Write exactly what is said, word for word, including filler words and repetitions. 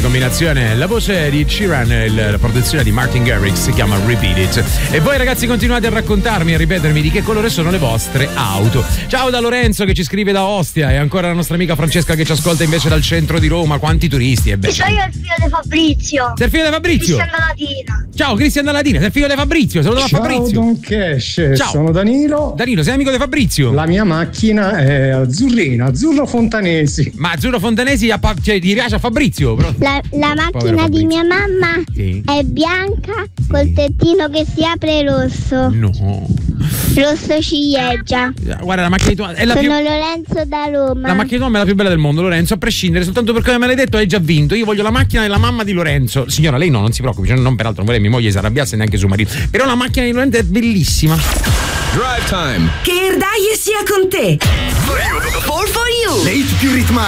combinazione, la voce di Sheeran e la produzione di Martin Garrix si chiama Repeat It. E voi ragazzi continuate a raccontarmi e a ripetermi di che colore sono le vostre auto. Ciao da Lorenzo che ci scrive da Ostia e ancora la nostra amica Francesca che ci ascolta invece dal centro di Roma. Quanti turisti, è bello. Sono io il figlio di Fabrizio. Sei il figlio di Fabrizio? Cristian Dalatina. Ciao Cristian Dalatina, sei il figlio di Fabrizio. Saluto a Fabrizio. Ciao Don Cash, Ciao. sono Danilo. Danilo, sei amico di Fabrizio? La mia macchina è azzurrina, azzurro Fontanesi. Ma Azzurro Fontanesi a, cioè, gli piace a Fabrizio? Però... La, la macchina di mia mamma sì. è bianca col tettino che si apre rosso. No. Rosso ciliegia. Guarda, la macchina di tua è la Sono più... Lorenzo da Roma. La macchina di tua è la più bella del mondo, Lorenzo, a prescindere, soltanto per come me l'hai detto hai già vinto. Io voglio la macchina della mamma di Lorenzo. Signora, lei no, non si preoccupi, cioè, non peraltro non vorrei mia moglie si arrabbiasse neanche suo marito. Però la macchina di Lorenzo è bellissima. Drive Time. Che Erdaie sia con te. For you. For you. Le hit più ritmate.